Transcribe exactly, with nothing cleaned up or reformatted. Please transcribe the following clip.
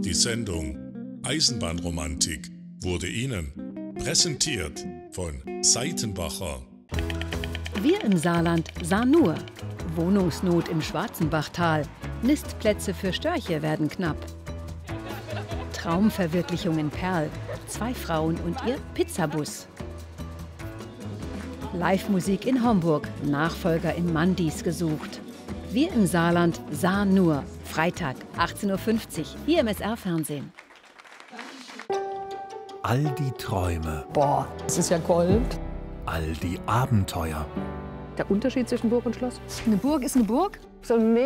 Die Sendung Eisenbahnromantik wurde Ihnen präsentiert von Seitenbacher. Wir im Saarland sahen nur Wohnungsnot im Schwarzenbachtal, Nistplätze für Störche werden knapp. Traumverwirklichung in Perl, zwei Frauen und ihr Pizzabus. Live-Musik in Homburg, Nachfolger in Mandis gesucht. Wir im Saarland sahen nur, Freitag, achtzehn Uhr fünfzig, hier im S R-Fernsehen. All die Träume. Boah, das ist ja Gold. All die Abenteuer. Der Unterschied zwischen Burg und Schloss? Eine Burg ist eine Burg. So ein